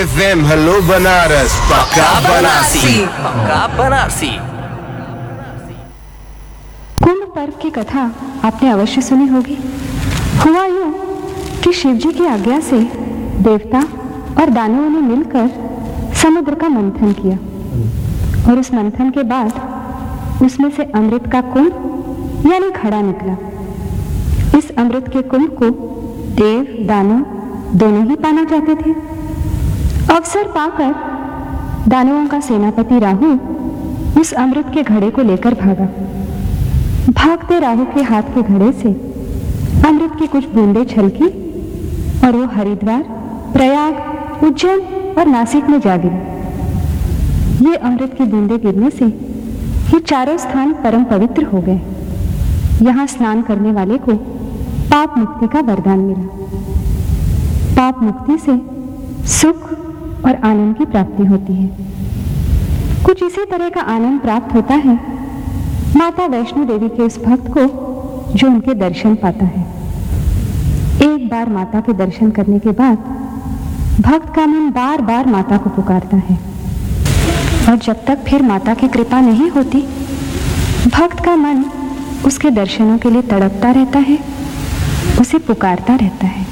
FM, hello Banaras, पक्का बनारसी। पक्का बनारसी। कुंभ पर्व की कथा आपने अवश्य सुनी होगी। हुआ यूं कि शिवजी की आज्ञा से देवता और दानवों ने मिलकर समुद्र का मंथन किया और उस मंथन के बाद उसमें से अमृत का कुंभ यानी घड़ा निकला। इस अमृत के कुंभ को देव दानव दोनों ही पाना चाहते थे। अवसर पाकर दानवों का सेनापति राहु उस अमृत के घड़े को लेकर भागा। भागते राहु के हाथ के घड़े से अमृत की कुछ बूंदें छलकी और वो हरिद्वार, प्रयाग, उज्जैन और नासिक में जा गिरी। ये अमृत की बूंदें गिरने से ये चारों स्थान परम पवित्र हो गए। यहाँ स्नान करने वाले को पाप मुक्ति का वरदान मिला। पाप मुक्ति से सुख और आनंद की प्राप्ति होती है। कुछ इसी तरह का आनंद प्राप्त होता है माता वैष्णो देवी के उस भक्त को जो उनके दर्शन पाता है। एक बार माता के दर्शन करने के बाद भक्त का मन बार बार माता को पुकारता है और जब तक फिर माता की कृपा नहीं होती, भक्त का मन उसके दर्शनों के लिए तड़पता रहता है, उसे पुकारता रहता है।